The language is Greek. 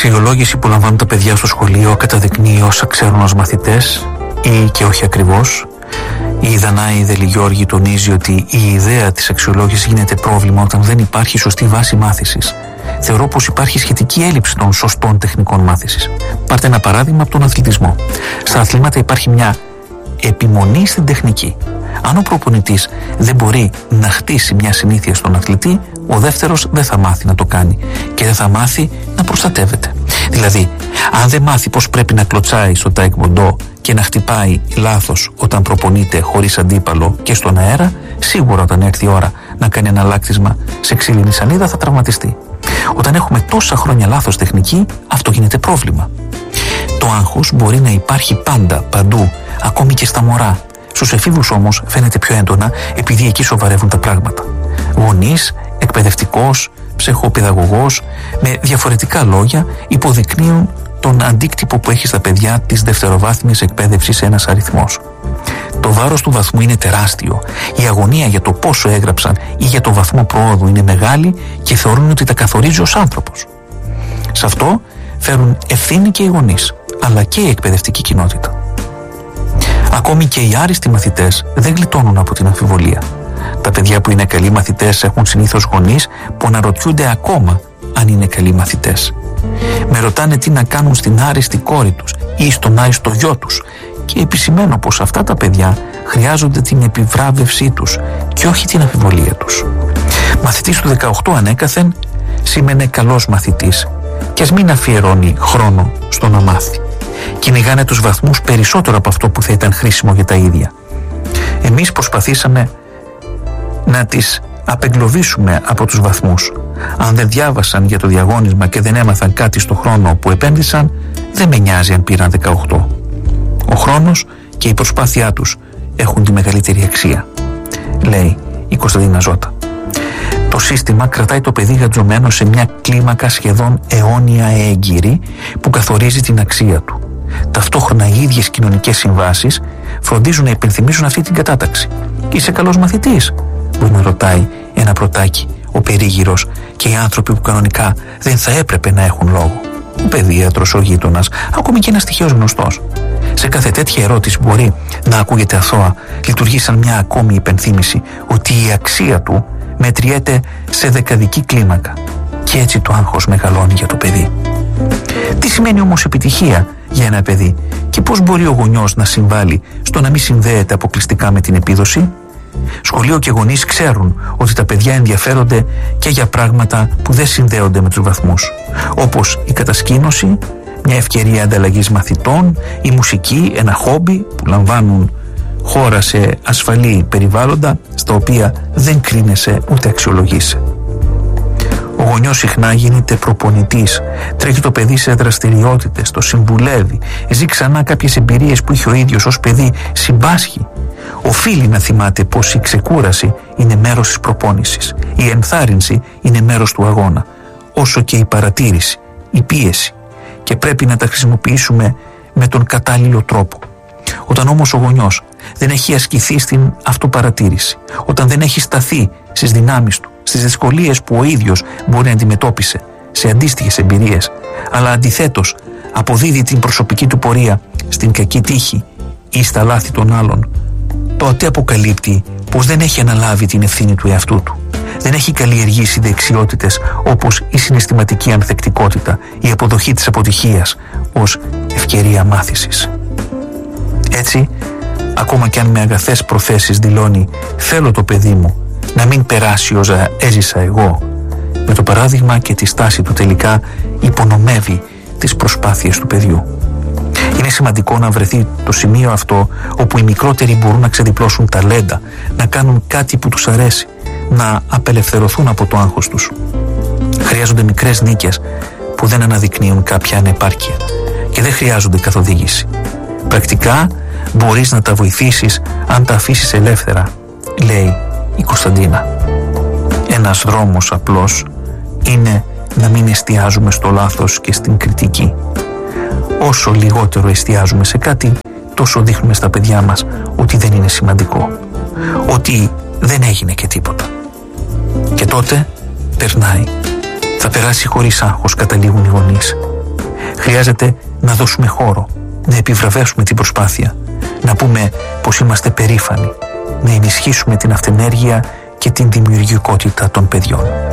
αξιολόγηση που λαμβάνουν τα παιδιά στο σχολείο καταδεικνύει όσα ξέρουν ως μαθητές ή και όχι ακριβώς. Η Δανάη Δελιγιώργη τονίζει ότι η ιδέα της αξιολόγησης γίνεται πρόβλημα όταν δεν υπάρχει σωστή βάση μάθησης. Θεωρώ πως υπάρχει σχετική έλλειψη των σωστών τεχνικών μάθησης. Πάρτε ένα παράδειγμα από τον αθλητισμό. Στα αθλήματα υπάρχει μια επιμονή στην τεχνική. Αν ο προπονητής δεν μπορεί να χτίσει μια συνήθεια στον αθλητή, ο δεύτερος δεν θα μάθει να το κάνει και δεν θα μάθει να προστατεύεται. Δηλαδή, αν δεν μάθει πως πρέπει να κλωτσάει στο τάικβοντό και να χτυπάει λάθος όταν προπονείται χωρίς αντίπαλο και στον αέρα, σίγουρα όταν έρθει η ώρα να κάνει ένα λάκτισμα σε ξύλινη σανίδα θα τραυματιστεί. Όταν έχουμε τόσα χρόνια λάθος τεχνική, αυτό γίνεται πρόβλημα. Το άγχος μπορεί να υπάρχει πάντα, παντού, ακόμη και στα μωρά. Στους εφήβους όμως φαίνεται πιο έντονα επειδή εκεί σοβαρεύουν τα πράγματα. Γονείς, εκπαιδευτικός, ψυχοπαιδαγωγός, με διαφορετικά λόγια υποδεικνύουν τον αντίκτυπο που έχει στα παιδιά της δευτεροβάθμιας εκπαίδευσης ένας αριθμός. Το βάρος του βαθμού είναι τεράστιο. Η αγωνία για το πόσο έγραψαν ή για το βαθμό προόδου είναι μεγάλη και θεωρούν ότι τα καθορίζει ως άνθρωπος. Σε αυτό φέρουν ευθύνη και οι γονείς, αλλά και η εκπαιδευτική κοινότητα. Ακόμη και οι άριστοι μαθητές δεν γλιτώνουν από την αμφιβολία. Τα παιδιά που είναι καλοί μαθητές έχουν συνήθως γονείς που αναρωτιούνται ακόμα αν είναι καλοί μαθητές. Με ρωτάνε τι να κάνουν στην άριστη κόρη τους ή στον άριστο γιο τους και επισημαίνω πως αυτά τα παιδιά χρειάζονται την επιβράβευσή τους και όχι την αμφιβολία τους. Μαθητής του 18 ανέκαθεν σήμαινε καλός μαθητής και ας μην αφιερώνει χρόνο στο να μάθει. Κυνηγάνε τους βαθμούς περισσότερο από αυτό που θα ήταν χρήσιμο για τα ίδια. Εμείς προσπαθήσαμε να τις απεγκλωβίσουμε από τους βαθμούς. Αν δεν διάβασαν για το διαγώνισμα και δεν έμαθαν κάτι στο χρόνο που επένδυσαν, δεν με νοιάζει αν πήραν 18. Ο χρόνος και η προσπάθειά τους έχουν τη μεγαλύτερη αξία, λέει η Κωνσταντίνα Ζώτα. Το σύστημα κρατάει το παιδί γατζωμένο σε μια κλίμακα σχεδόν αιώνια έγκυρη που καθορίζει την αξία του. Ταυτόχρονα οι ίδιες κοινωνικές συμβάσεις φροντίζουν να υπενθυμίζουν αυτή την κατάταξη. Είσαι καλός μαθητής, μπορεί να ρωτάει ένα πρωτάκι ο περίγυρος και οι άνθρωποι που κανονικά δεν θα έπρεπε να έχουν λόγο. Ο παιδίατρος, ο γείτονας, ακόμη και ένας τυχαίος γνωστός. Σε κάθε τέτοια ερώτηση μπορεί να ακούγεται αθώα, λειτουργεί σαν μια ακόμη υπενθύμηση ότι η αξία του μετριέται σε δεκαδική κλίμακα και έτσι το άγχος μεγαλώνει για το παιδί. Τι σημαίνει όμως επιτυχία για ένα παιδί και πώς μπορεί ο γονιός να συμβάλλει στο να μην συνδέεται αποκλειστικά με την επίδοση? Σχολείο και γονείς ξέρουν ότι τα παιδιά ενδιαφέρονται και για πράγματα που δεν συνδέονται με τους βαθμούς, όπως η κατασκήνωση, μια ευκαιρία ανταλλαγής μαθητών, η μουσική, ένα χόμπι που λαμβάνουν χώρα σε ασφαλή περιβάλλοντα στα οποία δεν κρίνεσαι ούτε αξιολογείσαι. Ο γονιός συχνά γίνεται προπονητής, τρέχει το παιδί σε δραστηριότητες, το συμβουλεύει, ζει ξανά κάποιες εμπειρίες που είχε ο ίδιος ως παιδί, συμπάσχει. Οφείλει να θυμάται πως η ξεκούραση είναι μέρος της προπόνησης, η ενθάρρυνση είναι μέρος του αγώνα, όσο και η παρατήρηση, η πίεση, και πρέπει να τα χρησιμοποιήσουμε με τον κατάλληλο τρόπο. Όταν όμως ο γονιός δεν έχει ασκηθεί στην αυτοπαρατήρηση, όταν δεν έχει σταθεί στις δυνάμεις του, στις δυσκολίες που ο ίδιος μπορεί να αντιμετώπισε σε αντίστοιχες εμπειρίες, αλλά αντιθέτως αποδίδει την προσωπική του πορεία στην κακή τύχη ή στα λάθη των άλλων, τότε αποκαλύπτει πως δεν έχει αναλάβει την ευθύνη του εαυτού του. Δεν έχει καλλιεργήσει δεξιότητες όπως η συναισθηματική ανθεκτικότητα, η αποδοχή της αποτυχίας ως ευκαιρία μάθησης. Έτσι, ακόμα κι αν με αγαθές προθέσεις δηλώνει «θέλω το παιδί μου να μην περάσει όσα έζησα εγώ», με το παράδειγμα και τη στάση του τελικά υπονομεύει τις προσπάθειες του παιδιού. Είναι σημαντικό να βρεθεί το σημείο αυτό όπου οι μικρότεροι μπορούν να ξεδιπλώσουν ταλέντα, να κάνουν κάτι που τους αρέσει, να απελευθερωθούν από το άγχος τους. Χρειάζονται μικρές νίκες που δεν αναδεικνύουν κάποια ανεπάρκεια και δεν χρειάζονται καθοδήγηση. Πρακτικά μπορείς να τα βοηθήσεις αν τα αφήσεις ελεύθερα, λέει η Κωνσταντίνα. Ένας δρόμος απλός είναι να μην εστιάζουμε στο λάθος και στην κριτική. Όσο λιγότερο εστιάζουμε σε κάτι, τόσο δείχνουμε στα παιδιά μας ότι δεν είναι σημαντικό, ότι δεν έγινε και τίποτα. Και τότε περνάει. Θα περάσει χωρίς άγχος, καταλήγουν οι γονείς. Χρειάζεται να δώσουμε χώρο, να επιβραβεύσουμε την προσπάθεια, να πούμε πως είμαστε περήφανοι, να ενισχύσουμε την αυτενέργεια και την δημιουργικότητα των παιδιών.